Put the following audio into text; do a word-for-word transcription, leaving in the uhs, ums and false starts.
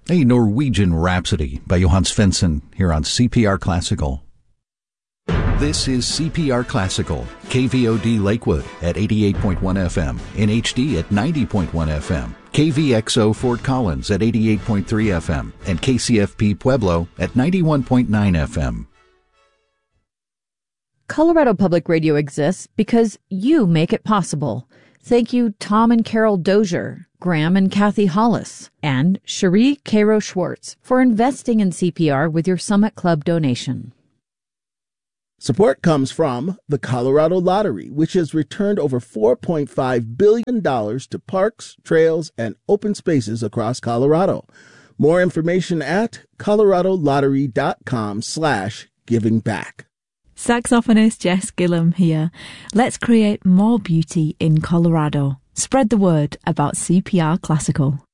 A Norwegian Rhapsody by Johan Svensson here on C P R Classical. This is C P R Classical, K V O D Lakewood at eighty-eight point one F M, in H D at ninety point one F M, K V X O Fort Collins at eighty-eight point three F M, and K C F P Pueblo at ninety-one point nine F M. Colorado Public Radio exists because you make it possible. Thank you, Tom and Carol Dozier, Graham and Kathy Hollis, and Cherie Cairo Schwartz for investing in C P R with your Summit Club donation. Support comes from the Colorado Lottery, which has returned over four point five billion dollars to parks, trails, and open spaces across Colorado. More information at coloradolottery.com slash giving back. Saxophonist Jess Gillum here. Let's create more beauty in Colorado. Spread the word about C P R Classical.